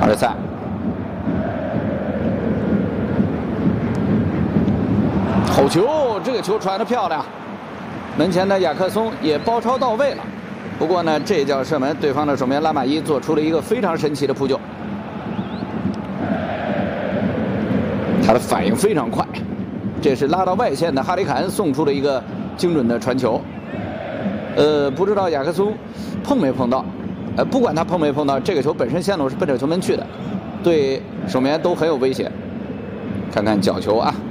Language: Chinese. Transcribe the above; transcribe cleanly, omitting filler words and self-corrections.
2-3。后球，这个球传得漂亮，门前的雅克松也包抄到位了。不过呢，这脚射门，对方的守门员拉马伊做出了一个非常神奇的扑救，他的反应非常快。这是拉到外线的哈里坎送出了一个精准的传球。不知道雅克松碰没碰到？不管他碰没碰到，这个球本身线路是奔着球门去的，对守门员都很有威胁。看看角球啊。